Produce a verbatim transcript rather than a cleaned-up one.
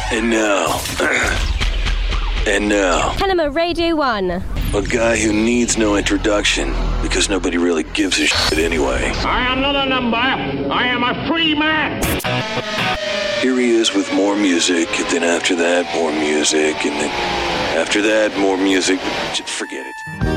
And now, and now, Panama Radio one. A guy who needs no introduction because nobody really gives a shit anyway. I am not a number. I am a free man. Here he is with more music, and then after that, more music, and then after that, more music. Just forget it.